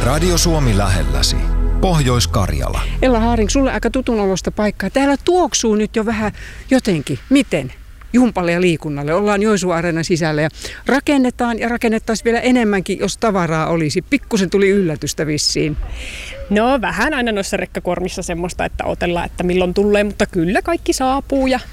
Radio Suomi lähelläsi. Pohjois-Karjala. Ella Haaring, sulle aika tutun olosta paikkaa. Täällä tuoksuu nyt jo vähän jotenkin. Miten? Jumpalle ja liikunnalle. Ollaan Joensuu-areenan sisällä ja rakennetaan ja rakennettaisiin vielä enemmänkin, jos tavaraa olisi. Pikkusen tuli yllätystä vissiin. No vähän aina noissa rekkakuormissa semmoista, että otellaan, että milloin tulee, mutta kyllä kaikki saapuu ja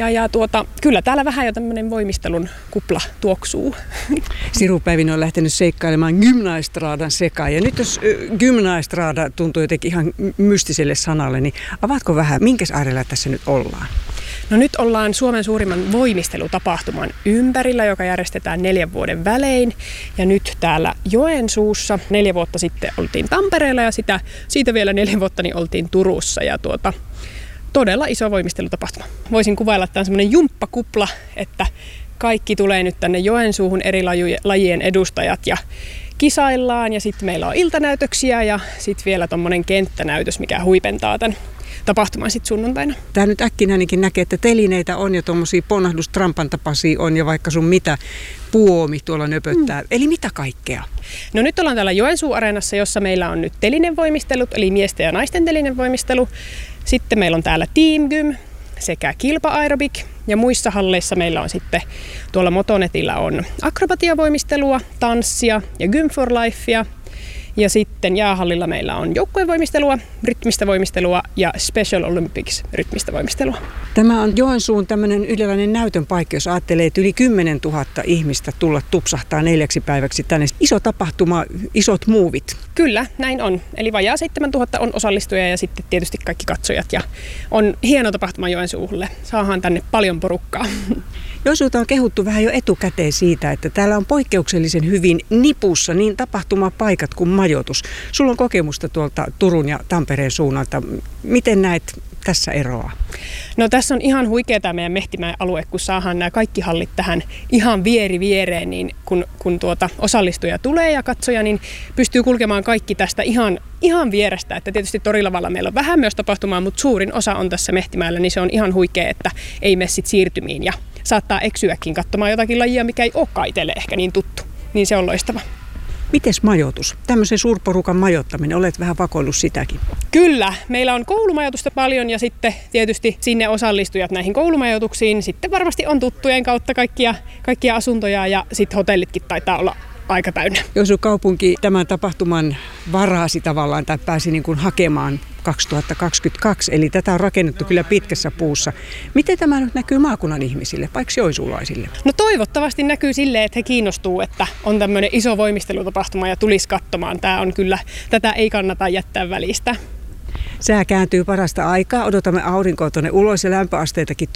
kyllä täällä vähän jo tämmöinen voimistelun kupla tuoksuu. Siru Päivinen on lähtenyt seikkailemaan Gymnaestradan sekaan ja nyt jos Gymnaestrada tuntuu jotenkin ihan mystiselle sanalle, niin avaatko vähän, minkäs äärellä tässä nyt ollaan? No nyt ollaan Suomen suurimman voimistelutapahtuman ympärillä, joka järjestetään 4 vuoden välein. Ja nyt täällä Joensuussa 4 vuotta sitten oltiin Tampereella ja siitä vielä 4 vuotta niin oltiin Turussa. Ja todella iso voimistelutapahtuma. Voisin kuvailla, että tämä on semmoinen jumppakupla, että kaikki tulee nyt tänne Joensuuhun eri lajien edustajat ja kisaillaan. Ja sitten meillä on iltanäytöksiä ja sitten vielä tommonen kenttänäytös, mikä huipentaa tämän tapahtumaan sitten sunnuntaina. Tää nyt äkkinäinenkin näkee, että telineitä on ja tuommoisia ponnahdustrampan tapaisia on ja vaikka sun mitä puomi tuolla nöpöttää. Eli mitä kaikkea? No nyt ollaan täällä Joensuu-areenassa, jossa meillä on nyt telinevoimistelut, eli miesten ja naisten telinevoimistelu. Sitten meillä on täällä Team Gym sekä kilpa-aerobik ja muissa halleissa meillä on sitten tuolla Motonetilla on akrobatiavoimistelua, tanssia ja Gym for Lifea. Ja sitten jäähallilla meillä on joukkuevoimistelua, rytmistä voimistelua ja Special Olympics rytmistä voimistelua. Tämä on Joensuun tämmöinen yhdenlainen näytön paikka, jos ajattelee, että yli 10 000 ihmistä tulla tupsahtaa 4 päiväksi tänne. Iso tapahtuma, isot muuvit. Kyllä, näin on. Eli vajaa 7 000 on osallistujia ja sitten tietysti kaikki katsojat. Ja on hieno tapahtuma Joensuulle. Saadaan tänne paljon porukkaa. Joensuuta on kehuttu vähän jo etukäteen siitä, että täällä on poikkeuksellisen hyvin nipussa niin tapahtumapaikat kuin majoitus. Sulla on kokemusta tuolta Turun ja Tampereen suunnalta. Miten näet tässä eroa? No tässä on ihan huikea tämä meidän Mehtimäen alue, kun saadaan nämä kaikki hallit tähän ihan viereen, niin kun osallistuja tulee ja katsoja, niin pystyy kulkemaan kaikki tästä ihan vierestä. Että tietysti Torilavalla meillä on vähän myös tapahtumaa, mutta suurin osa on tässä Mehtimäellä, niin se on ihan huikea, että ei mene sit siirtymiin ja saattaa eksyäkin katsomaan jotakin lajia, mikä ei olekaan itselle ehkä niin tuttu. Niin se on loistava. Mites majoitus? Tämmöisen suurporukan majoittaminen, olet vähän vakoillut sitäkin. Kyllä, meillä on koulumajoitusta paljon ja sitten tietysti sinne osallistujat näihin koulumajoituksiin. Sitten varmasti on tuttujen kautta kaikkia asuntoja ja sitten hotellitkin taitaa olla aika täynnä. Joensuun kaupunki tämän tapahtuman varasi tavallaan tai pääsi niin kuin hakemaan 2022, eli tätä on rakennettu kyllä pitkässä puussa. Miten tämä nyt näkyy maakunnan ihmisille, vaikka joensuulaisille? No toivottavasti näkyy silleen, että he kiinnostuu, että on tämmöinen iso voimistelutapahtuma ja tulisi katsomaan. Tämä on kyllä, tätä ei kannata jättää välistä. Sää kääntyy parasta aikaa, odotamme aurinkoa tuonne ulos ja lämpöasteitakin